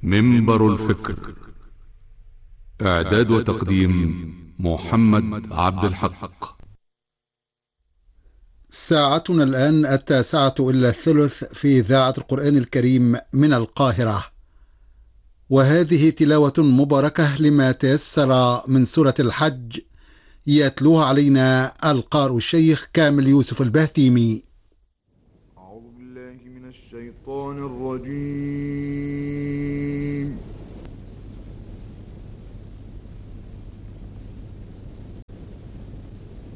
منبر الفكر. إعداد وتقديم محمد عبد الحق. ساعتنا الآن 9:03 في إذاعة القرآن الكريم من القاهرة، وهذه تلاوة مباركة لما تيسر من سورة الحج، يتلوها علينا القارئ الشيخ كامل يوسف